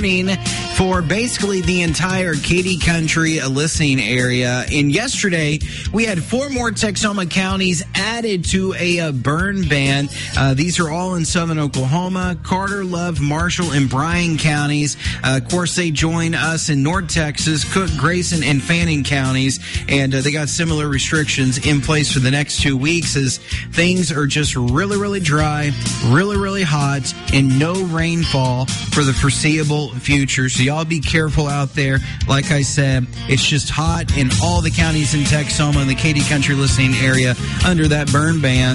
for basically the entire Katy Country listening area. And yesterday, we had 4 more Texoma counties added to a burn ban. These are all in southern Oklahoma, Carter, Love, Marshall, and Bryan counties. Of course, they join us in North Texas, Cook, Grayson, and Fannin counties. And they got similar restrictions in place for the next 2 weeks as things are just really, really dry, really, really hot, and no rainfall for the foreseeable future. So y'all be careful out there. Like I said, it's just hot in all the counties in Texoma and the Katy Country listening area under that burn ban.